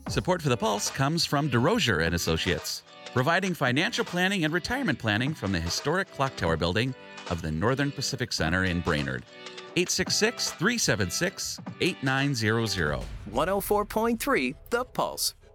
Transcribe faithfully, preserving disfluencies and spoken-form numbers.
Support for The Pulse comes from DeRosier and Associates, providing financial planning and retirement planning from the historic Clock Tower building of the Northern Pacific Center in Brainerd. eight six six, three seven six, eight nine zero zero. one oh four point three The Pulse.